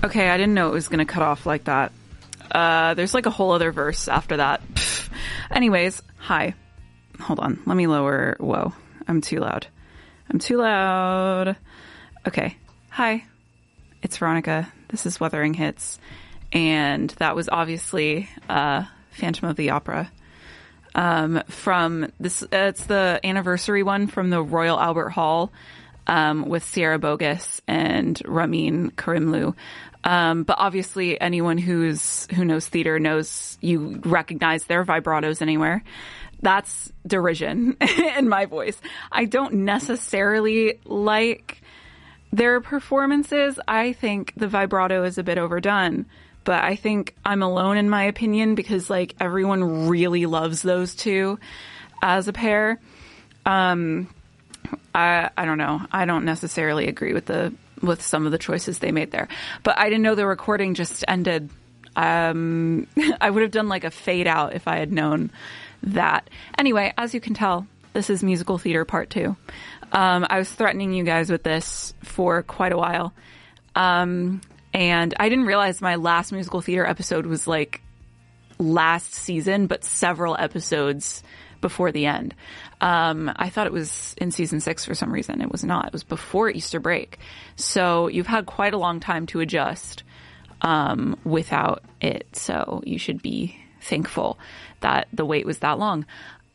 Okay, I didn't know it was going to cut off like that. There's like a whole other verse after that. Pfft. Anyways, hi. Hold on. Let me lower. Whoa. I'm too loud. Okay. Hi. It's Veronica. This is Wuthering Hits. And that was obviously Phantom of the Opera. From this, it's the anniversary one from the Royal Albert Hall with Sierra Bogus and Ramin Karimloo. But obviously anyone who knows theater knows you recognize their vibratos anywhere. That's derision in my voice. I don't necessarily like their performances. I think the vibrato is a bit overdone, but I think I'm alone in my opinion because like everyone really loves those two as a pair. I don't know. I don't necessarily agree with some of the choices they made there, but I didn't know the recording just ended. I would have done like a fade out if I had known that. Anyway, as you can tell, this is musical theater part 2. I was threatening you guys with this for quite a while. And I didn't realize my last musical theater episode was like last season, but several episodes before the end. I thought it was in season 6 for some reason. It was not. It was before Easter break. So you've had quite a long time to adjust without it. So you should be thankful that the wait was that long.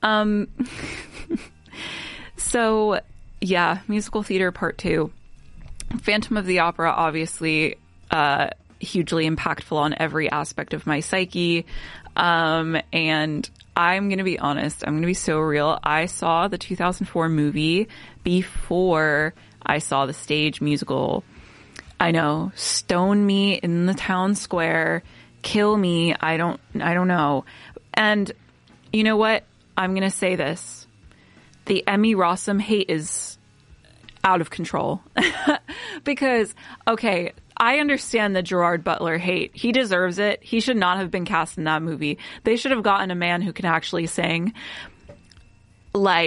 So yeah, musical theater part 2. Phantom of the Opera, obviously, hugely impactful on every aspect of my psyche. And I'm going to be honest. I'm going to be so real. I saw the 2004 movie before I saw the stage musical. I know, stone me in the town square, kill me. I don't know. And you know what? I'm going to say this. The Emmy Rossum hate is out of control. Because, okay, I understand the Gerard Butler hate. He deserves it. He should not have been cast in that movie. They should have gotten a man who can actually sing. Like,